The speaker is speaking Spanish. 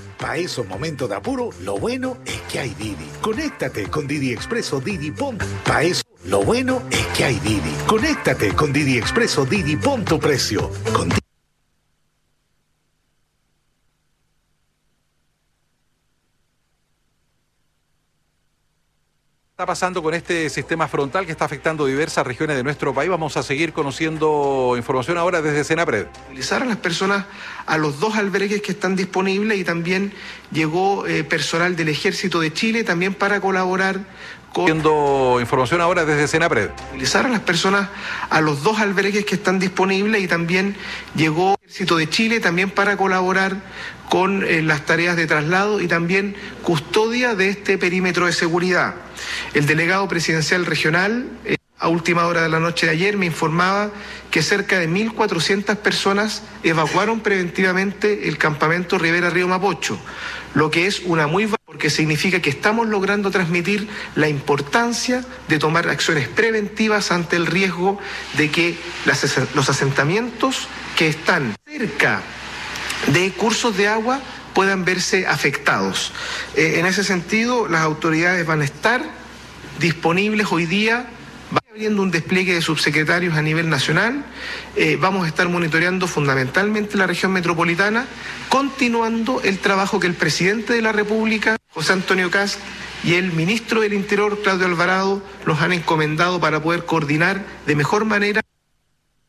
Pa' esos momentos de apuro, lo bueno es que hay Didi. Conéctate con Didi Expreso Didi Punto. Pa' eso, lo bueno es que hay Didi. Conéctate con Didi Expreso Didi Punto Precio. Con está pasando con este sistema frontal que está afectando diversas regiones de nuestro país. Vamos a seguir conociendo información ahora desde Senapred. Movilizar a las personas a los 2 albergues que están disponibles y también llegó personal del Ejército de Chile también para colaborar con... Información ahora desde Senapred. Movilizar a las personas a los 2 albergues que están disponibles y también llegó el Ejército de Chile también para colaborar con las tareas de traslado y también custodia de este perímetro de seguridad. El delegado presidencial regional, a última hora de la noche de ayer, me informaba que cerca de 1.400 personas evacuaron preventivamente el campamento Rivera Río Mapocho, lo que es una muy buena, porque significa que estamos logrando transmitir la importancia de tomar acciones preventivas ante el riesgo de que los asentamientos que están cerca de cursos de agua puedan verse afectados. En ese sentido, las autoridades van a estar disponibles hoy día, va habiendo un despliegue de subsecretarios a nivel nacional, vamos a estar monitoreando fundamentalmente la región metropolitana, continuando el trabajo que el presidente de la República, José Antonio Kast, y el ministro del Interior, Claudio Alvarado, nos han encomendado para poder coordinar de mejor manera